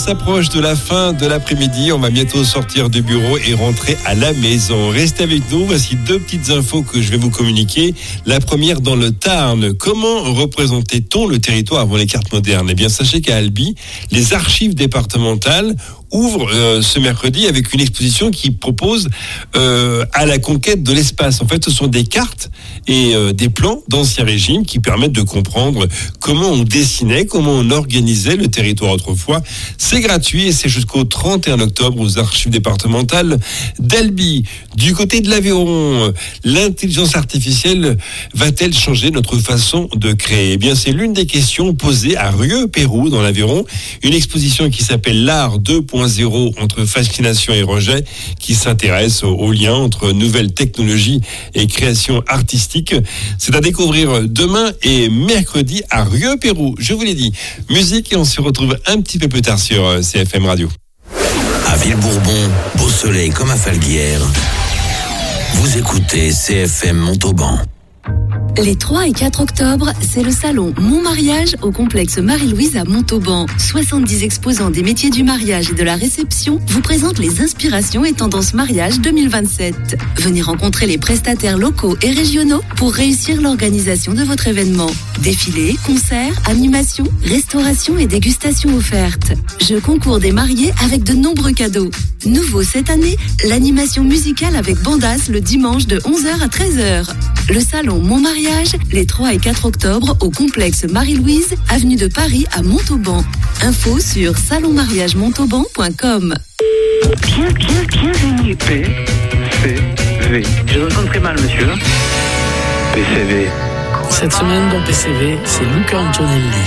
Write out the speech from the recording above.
s'approche de la fin de l'après-midi. On va bientôt sortir du bureau et rentrer à la maison. Restez avec nous. Voici 2 petites infos que je vais vous communiquer. La première dans le Tarn. Comment représentait-on le territoire avant les cartes modernes ? Eh bien, sachez qu'à Albi, les archives départementales ouvre ce mercredi avec une exposition qui propose à la conquête de l'espace. En fait, ce sont des cartes et des plans d'Ancien Régime qui permettent de comprendre comment on dessinait, comment on organisait le territoire autrefois. C'est gratuit et c'est jusqu'au 31 octobre aux archives départementales d'Albi. Du côté de l'Aveyron, l'intelligence artificielle va-t-elle changer notre façon de créer ? Eh bien, c'est l'une des questions posées à Rieux-Pérou dans l'Aveyron. Une exposition qui s'appelle l'Art 2.0 entre fascination et rejet, qui s'intéresse au lien entre nouvelles technologies et création artistique. C'est à découvrir demain et mercredi à Rieux-Pérou. Je vous l'ai dit, musique et on se retrouve un petit peu plus tard sur CFM Radio. À Villebourbon, beau soleil comme à Falguière, vous écoutez CFM Montauban. Les 3 et 4 octobre, c'est le salon Mon Mariage au complexe Marie-Louise à Montauban. 70 exposants des métiers du mariage et de la réception vous présentent les inspirations et tendances mariage 2027. Venez rencontrer les prestataires locaux et régionaux pour réussir l'organisation de votre événement. Défilés, concerts, animations, restauration et dégustations offertes. Jeux concours des mariés avec de nombreux cadeaux. Nouveau cette année, l'animation musicale avec Bandas le dimanche de 11h à 13h. Le salon Mon Mariage, les 3 et 4 octobre au complexe Marie-Louise, avenue de Paris à Montauban. Info sur salonmariagemontauban.com. Bienvenue. PCV. Je vous entends très mal, monsieur. PCV. Cette semaine dans PCV, c'est Luca Antonelli.